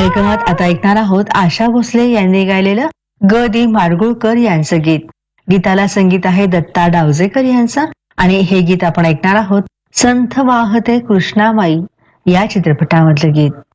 कार्यक्रमात आता ऐकणार आहोत आशा भोसले यांनी गायलेलं ग दी माडगुळकर यांचं गीत. गीताला संगीत आहे दत्ता डावजेकर यांचं आणि हे गीत आपण ऐकणार आहोत संथ वाहते कृष्णामाई या चित्रपटामधलं गीत.